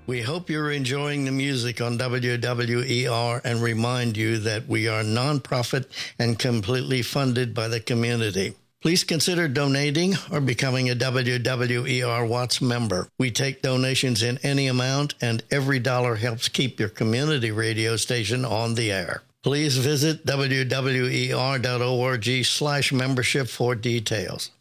We hope you're enjoying the music on WWER and remind you that we are nonprofit and completely funded by the community. Please consider donating or becoming a WWER Watts member. We take donations in any amount, and every dollar helps keep your community radio station on the air. Please visit wwer.org/membership for details.